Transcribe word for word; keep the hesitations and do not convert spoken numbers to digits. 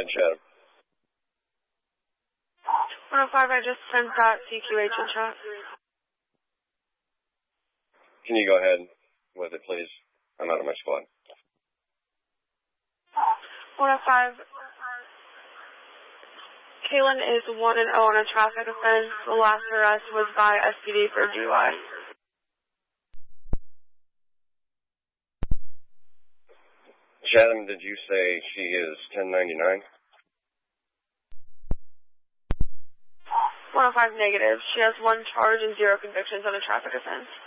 ahead, Chatham. one oh five, I just sent that C Q H in chat. Can you go ahead with it, please? I'm out of my squad. one oh five, Kaylin is one and oh on a traffic offense. The last arrest was by S P D for D U I. Chatham, did you say she is ten ninety-nine? one oh five negative. She has one charge and zero convictions on a traffic offense.